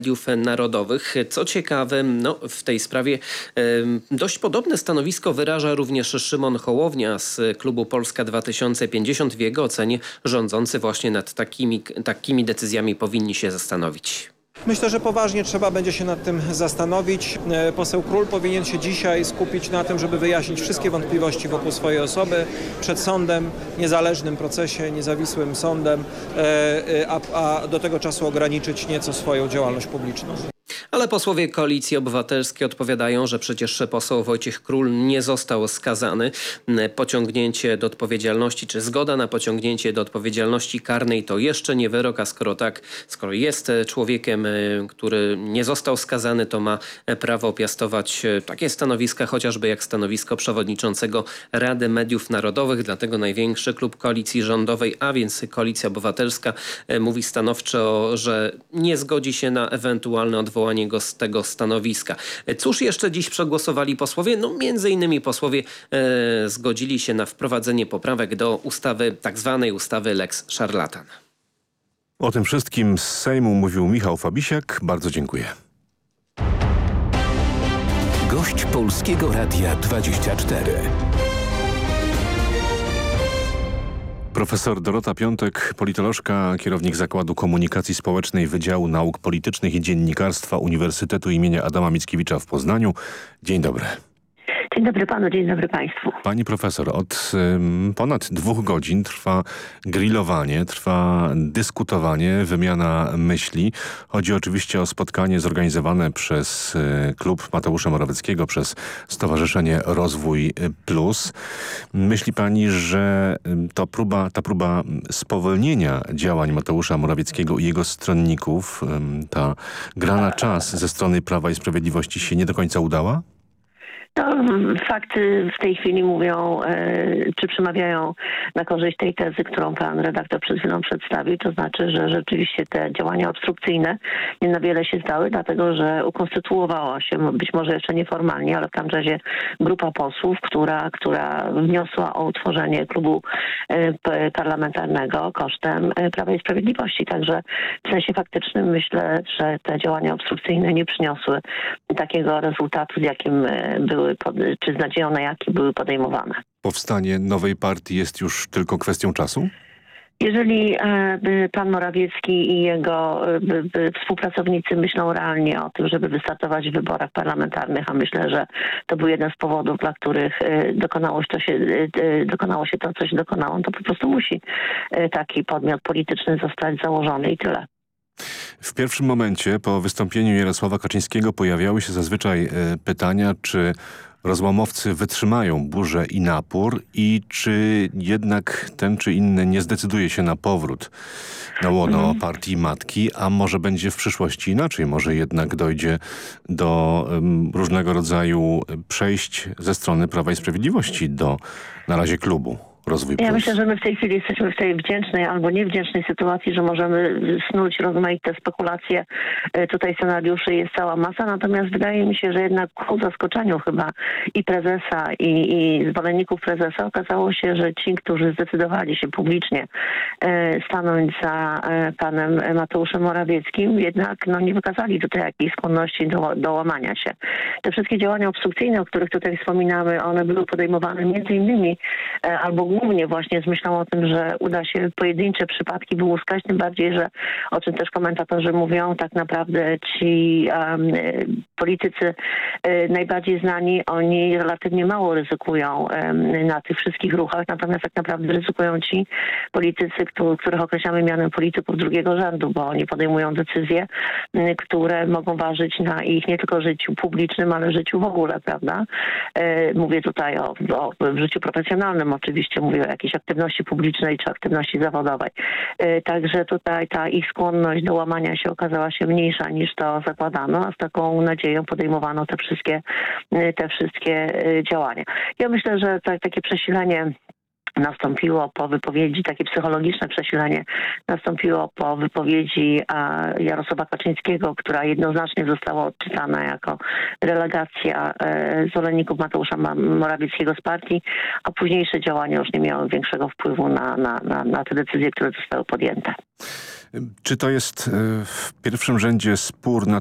Mediów Narodowych. Co ciekawe, w tej sprawie dość podobne stanowisko wyraża również Szymon Hołownia z klubu Polska 2050. W jego ocenie rządzący właśnie nad takimi decyzjami powinni się zastanowić. Myślę, że poważnie trzeba będzie się nad tym zastanowić. Poseł Król powinien się dzisiaj skupić na tym, żeby wyjaśnić wszystkie wątpliwości wokół swojej osoby przed sądem, niezależnym procesie, niezawisłym sądem, a do tego czasu ograniczyć nieco swoją działalność publiczną. Ale posłowie Koalicji Obywatelskiej odpowiadają, że przecież poseł Wojciech Król nie został skazany. Pociągnięcie do odpowiedzialności, czy zgoda na pociągnięcie do odpowiedzialności karnej to jeszcze nie wyrok, a skoro jest człowiekiem, który nie został skazany, to ma prawo piastować takie stanowiska, chociażby jak stanowisko przewodniczącego Rady Mediów Narodowych. Dlatego największy klub koalicji rządowej, a więc Koalicja Obywatelska, mówi stanowczo, że nie zgodzi się na ewentualne odwołanie go z tego stanowiska. Cóż jeszcze dziś przegłosowali posłowie? Między innymi posłowie zgodzili się na wprowadzenie poprawek do ustawy, tak zwanej ustawy Lex Szarlatan. O tym wszystkim z Sejmu mówił Michał Fabisiak. Bardzo dziękuję. Gość Polskiego Radia 24. Profesor Dorota Piątek, politolożka, kierownik Zakładu Komunikacji Społecznej Wydziału Nauk Politycznych i Dziennikarstwa Uniwersytetu im. Adama Mickiewicza w Poznaniu. Dzień dobry. Dzień dobry panu, dzień dobry państwu. Pani profesor, od ponad 2 godzin trwa grillowanie, trwa dyskutowanie, wymiana myśli. Chodzi oczywiście o spotkanie zorganizowane przez klub Mateusza Morawieckiego, przez Stowarzyszenie Rozwój Plus. Myśli pani, że ta próba spowolnienia działań Mateusza Morawieckiego i jego stronników, ta gra na czas ze strony Prawa i Sprawiedliwości się nie do końca udała? Fakty w tej chwili mówią, czy przemawiają na korzyść tej tezy, którą pan redaktor przed chwilą przedstawił. To znaczy, że rzeczywiście te działania obstrukcyjne nie na wiele się zdały, dlatego że ukonstytuowała się, być może jeszcze nieformalnie, ale w każdym razie grupa posłów, która wniosła o utworzenie klubu parlamentarnego kosztem Prawa i Sprawiedliwości. Także w sensie faktycznym myślę, że te działania obstrukcyjne nie przyniosły takiego rezultatu, z jakim były, czy z nadzieją na jaki były podejmowane. Powstanie nowej partii jest już tylko kwestią czasu? Jeżeli pan Morawiecki i jego współpracownicy myślą realnie o tym, żeby wystartować w wyborach parlamentarnych, a myślę, że to był jeden z powodów, dla których dokonało się to, co się dokonało, to po prostu musi taki podmiot polityczny zostać założony i tyle. W pierwszym momencie po wystąpieniu Jarosława Kaczyńskiego pojawiały się zazwyczaj pytania, czy rozłamowcy wytrzymają burzę i napór i czy jednak ten czy inny nie zdecyduje się na powrót na łono partii matki, a może będzie w przyszłości inaczej, może jednak dojdzie do różnego rodzaju przejść ze strony Prawa i Sprawiedliwości do na razie klubu. Rozwój Plus. Ja myślę, że my w tej chwili jesteśmy w tej wdzięcznej albo niewdzięcznej sytuacji, że możemy snuć rozmaite spekulacje. Tutaj scenariuszy jest cała masa, natomiast wydaje mi się, że jednak ku zaskoczeniu chyba i prezesa, i zwolenników prezesa okazało się, że ci, którzy zdecydowali się publicznie stanąć za panem Mateuszem Morawieckim, jednak nie wykazali tutaj jakiejś skłonności do łamania się. Te wszystkie działania obstrukcyjne, o których tutaj wspominamy, one były podejmowane między innymi albo głównie właśnie z myślą o tym, że uda się pojedyncze przypadki wyłuskać, tym bardziej, że o czym też komentatorzy mówią, tak naprawdę ci politycy najbardziej znani, oni relatywnie mało ryzykują na tych wszystkich ruchach, natomiast tak naprawdę ryzykują ci politycy, których określamy mianem polityków drugiego rzędu, bo oni podejmują decyzje, które mogą ważyć na ich nie tylko życiu publicznym, ale życiu w ogóle, prawda? Mówię tutaj o życiu profesjonalnym oczywiście, mówię o jakiejś aktywności publicznej czy aktywności zawodowej. Także tutaj ta ich skłonność do łamania się okazała się mniejsza niż to zakładano, a z taką nadzieją podejmowano te wszystkie działania. Ja myślę, że takie przesilenie nastąpiło po wypowiedzi, takie psychologiczne przesilenie nastąpiło po wypowiedzi Jarosława Kaczyńskiego, która jednoznacznie została odczytana jako delegacja zwolenników Mateusza Morawieckiego z partii, a późniejsze działania już nie miały większego wpływu na te decyzje, które zostały podjęte. Czy to jest w pierwszym rzędzie spór na